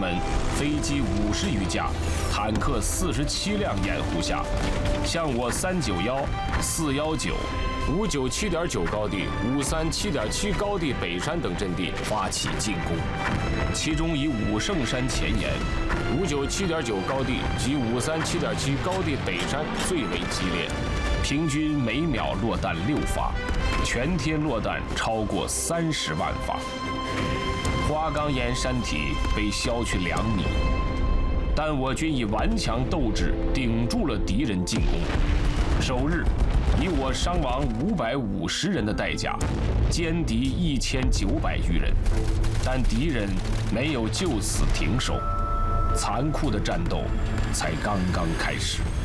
们飞机50余架，坦克47辆掩护下，向我391、419、597.9高地、537.7高地北山等阵地发起进攻，其中以武圣山前沿、597.9高地及537.7高地北山最为激烈，平均每秒落弹6发，全天落弹超过30万发。花岗岩山体被削去2米，但我军以顽强斗志顶住了敌人进攻。首日，以我伤亡550人的代价，歼敌1900余人，但敌人没有就此停手，残酷的战斗才刚刚开始。